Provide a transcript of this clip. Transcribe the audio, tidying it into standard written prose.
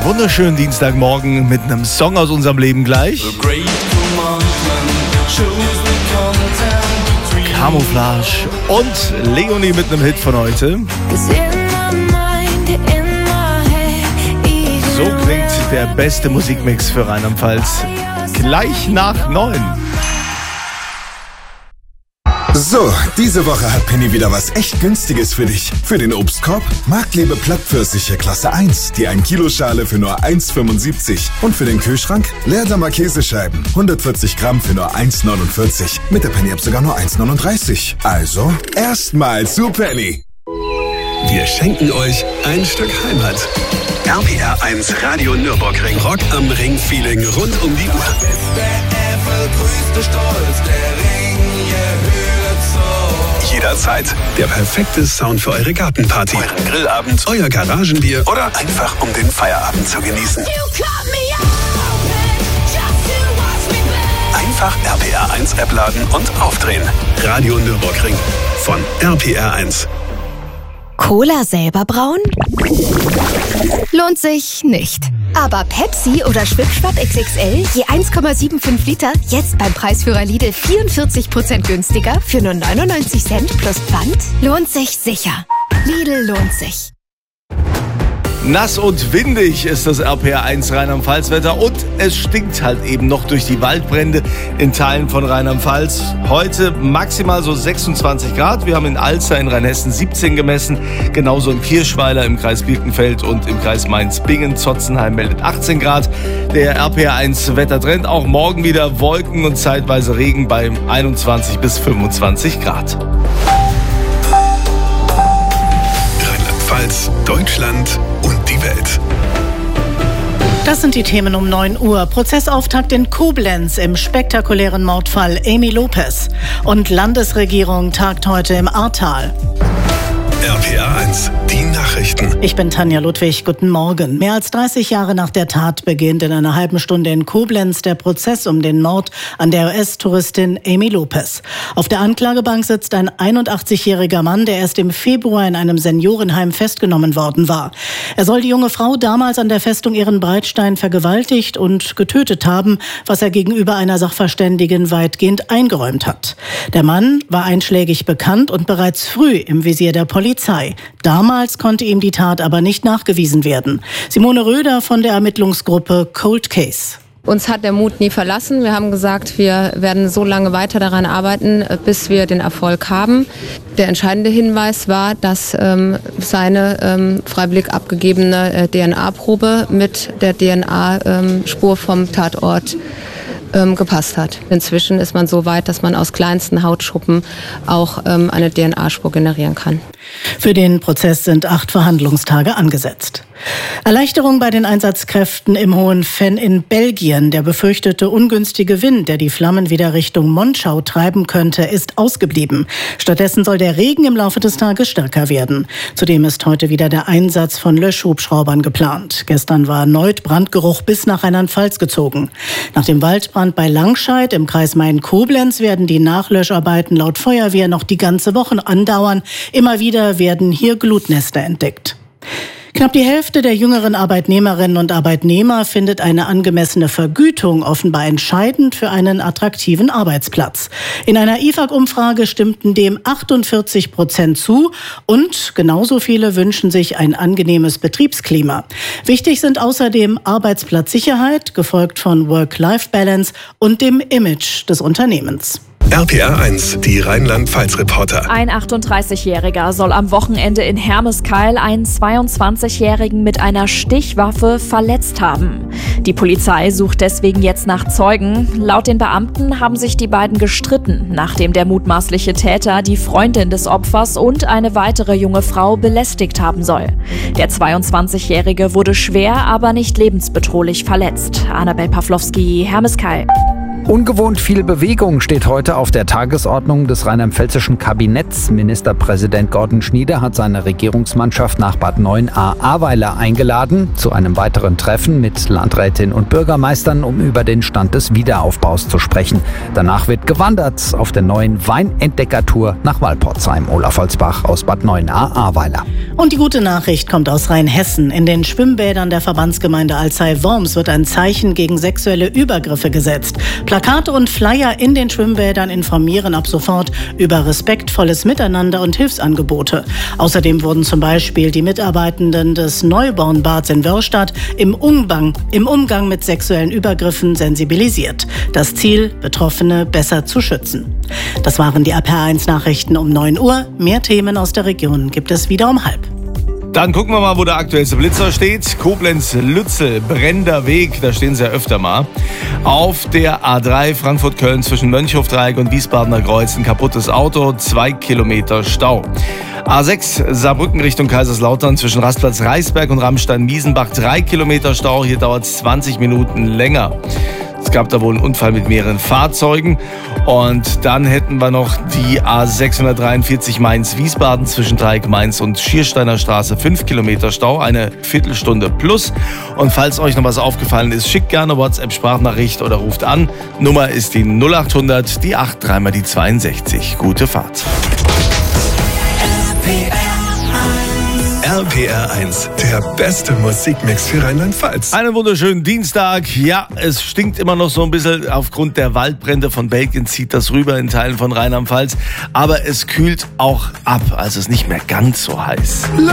wunderschönen Dienstagmorgen mit einem Song aus unserem Leben gleich. Camouflage und Leonie mit einem Hit von heute. So klingt der beste Musikmix für Rheinland-Pfalz. Gleich nach 9. So, diese Woche hat Penny wieder was echt Günstiges für dich. Für den Obstkorb Marktlebe Plattpfirsiche Klasse 1, die 1 Kilo Schale für nur 1,75. Und für den Kühlschrank Leerdammer Käsescheiben, 140 Gramm für nur 1,49. Mit der Penny-App sogar nur 1,39. Also, erstmal zu Penny. Wir schenken euch ein Stück Heimat. RPR 1 Radio Nürburgring. Rock am Ring Feeling rund um die Uhr. Ist der größte Stolz, der Ring, Jederzeit der perfekte Sound für eure Gartenparty, euren Grillabend, euer Garagenbier oder einfach um den Feierabend zu genießen. Einfach RPR 1 App laden und aufdrehen. Radio Nürburgring von RPR 1. Cola selber brauen? Lohnt sich nicht. Aber Pepsi oder Schwipschwapp XXL, je 1,75 Liter, jetzt beim Preisführer Lidl 44% günstiger für nur 99 Cent plus Pfand? Lohnt sich sicher. Lidl lohnt sich. Nass und windig ist das RPR1 Rheinland-Pfalz-Wetter und es stinkt halt eben noch durch die Waldbrände in Teilen von Rheinland-Pfalz. Heute maximal so 26 Grad. Wir haben in Alzer in Rheinhessen 17 gemessen, genauso in Kirschweiler im Kreis Birkenfeld und im Kreis Mainz-Bingen. Zotzenheim meldet 18 Grad. Der RPR1 Wettertrend auch morgen wieder Wolken und zeitweise Regen bei 21 bis 25 Grad. Rheinland-Pfalz, Deutschland und die Welt. Das sind die Themen um 9 Uhr. Prozessauftakt in Koblenz im spektakulären Mordfall Amy Lopez. Und Landesregierung tagt heute im Ahrtal. RPR 1, die Nachrichten. Ich bin Tanja Ludwig, guten Morgen. Mehr als 30 Jahre nach der Tat beginnt in einer halben Stunde in Koblenz der Prozess um den Mord an der US-Touristin Amy Lopez. Auf der Anklagebank sitzt ein 81-jähriger Mann, der erst im Februar in einem Seniorenheim festgenommen worden war. Er soll die junge Frau damals an der Festung Ehrenbreitstein vergewaltigt und getötet haben, was er gegenüber einer Sachverständigen weitgehend eingeräumt hat. Der Mann war einschlägig bekannt und bereits früh im Visier der Polizei. Damals konnte ihm die Tat aber nicht nachgewiesen werden. Simone Röder von der Ermittlungsgruppe Cold Case. Uns hat der Mut nie verlassen. Wir haben gesagt, wir werden so lange weiter daran arbeiten, bis wir den Erfolg haben. Der entscheidende Hinweis war, dass seine freiwillig abgegebene DNA-Probe mit der DNA-Spur vom Tatort gepasst hat. Inzwischen ist man so weit, dass man aus kleinsten Hautschuppen auch eine DNA-Spur generieren kann. Für den Prozess sind 8 Verhandlungstage angesetzt. Erleichterung bei den Einsatzkräften im Hohen Venn in Belgien. Der befürchtete ungünstige Wind, der die Flammen wieder Richtung Monschau treiben könnte, ist ausgeblieben. Stattdessen soll der Regen im Laufe des Tages stärker werden. Zudem ist heute wieder der Einsatz von Löschhubschraubern geplant. Gestern war erneut Brandgeruch bis nach Rheinland-Pfalz gezogen. Nach dem Waldbrand bei Langscheid im Kreis Main-Koblenz werden die Nachlöscharbeiten laut Feuerwehr noch die ganze Woche andauern. Immer wieder werden hier Glutnester entdeckt. Knapp die Hälfte der jüngeren Arbeitnehmerinnen und Arbeitnehmer findet eine angemessene Vergütung offenbar entscheidend für einen attraktiven Arbeitsplatz. In einer IFAG-Umfrage stimmten dem 48% zu und genauso viele wünschen sich ein angenehmes Betriebsklima. Wichtig sind außerdem Arbeitsplatzsicherheit, gefolgt von Work-Life-Balance und dem Image des Unternehmens. RPR 1, die Rheinland-Pfalz-Reporter. Ein 38-Jähriger soll am Wochenende in Hermeskeil einen 22-Jährigen mit einer Stichwaffe verletzt haben. Die Polizei sucht deswegen jetzt nach Zeugen. Laut den Beamten haben sich die beiden gestritten, nachdem der mutmaßliche Täter die Freundin des Opfers und eine weitere junge Frau belästigt haben soll. Der 22-Jährige wurde schwer, aber nicht lebensbedrohlich verletzt. Annabel Pawlowski, Hermeskeil. Ungewohnt viel Bewegung steht heute auf der Tagesordnung des rheinland-pfälzischen Kabinetts. Ministerpräsident Gordon Schnieder hat seine Regierungsmannschaft nach Bad 9a Ahrweiler eingeladen zu einem weiteren Treffen mit Landrätinnen und Bürgermeistern, um über den Stand des Wiederaufbaus zu sprechen. Danach wird gewandert auf der neuen Weinentdeckertour nach Walporzheim. Olaf Holzbach aus Bad 9a Ahrweiler. Und die gute Nachricht kommt aus Rheinhessen. In den Schwimmbädern der Verbandsgemeinde Alzey-Worms wird ein Zeichen gegen sexuelle Übergriffe gesetzt. Plakate und Flyer in den Schwimmbädern informieren ab sofort über respektvolles Miteinander und Hilfsangebote. Außerdem wurden zum Beispiel die Mitarbeitenden des Neubornbads in Wörrstadt im Umgang mit sexuellen Übergriffen sensibilisiert. Das Ziel, Betroffene besser zu schützen. Das waren die RPR1 Nachrichten um 9 Uhr. Mehr Themen aus der Region gibt es wieder um 12:30. Dann gucken wir mal, wo der aktuellste Blitzer steht. Koblenz-Lützel, brennender Weg, da stehen sie ja öfter mal. Auf der A3 Frankfurt-Köln zwischen Mönchhofdreieck und Wiesbadener Kreuz ein kaputtes Auto, 2 Kilometer Stau. A6 Saarbrücken Richtung Kaiserslautern zwischen Rastplatz Reisberg und Rammstein-Miesenbach, 3 Kilometer Stau, hier dauert es 20 Minuten länger. Es gab da wohl einen Unfall mit mehreren Fahrzeugen. Und dann hätten wir noch die A643 Mainz-Wiesbaden zwischen Dreieck Mainz und Schiersteiner Straße, 5 Kilometer Stau, eine Viertelstunde plus. Und falls euch noch was aufgefallen ist, schickt gerne WhatsApp-Sprachnachricht oder ruft an. Nummer ist die 0800, die 83 mal die 62. Gute Fahrt. RPR1, der beste Musikmix für Rheinland-Pfalz. Einen wunderschönen Dienstag. Ja, es stinkt immer noch so ein bisschen. Aufgrund der Waldbrände von Belgien zieht das rüber in Teilen von Rheinland-Pfalz. Aber es kühlt auch ab, also es ist nicht mehr ganz so heiß.